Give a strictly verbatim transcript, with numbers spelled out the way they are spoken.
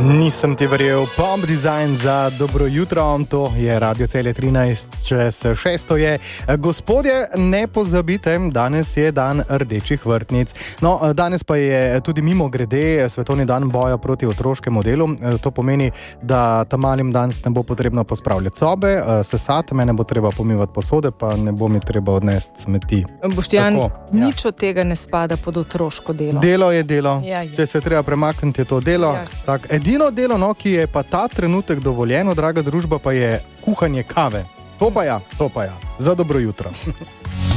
Nisem ti verjel, Pump Design za dobro jutro, to je Radio Celje trinajst čez šesto je. Gospodje, ne pozabite, danes je dan rdečih vrtnic. No, danes pa je tudi mimo grede svetovni dan boja proti otroškemu delu. To pomeni, da tam malim danes ne bo potrebno pospravljati sobe, sesati, mene bo treba pomivati posode, pa ne bo mi treba odnesti smeti. Boštjan, Tako, nič ja. od tega ne spada pod otroško delo. Delo je delo. Ja, je. Če se treba premakniti, je to delo. Ja, tak, edino delo, no, ki je pa ta trenutek dovoljeno, draga družba, pa je kuhanje kave. To pa ja, to pa ja. Za dobro jutro.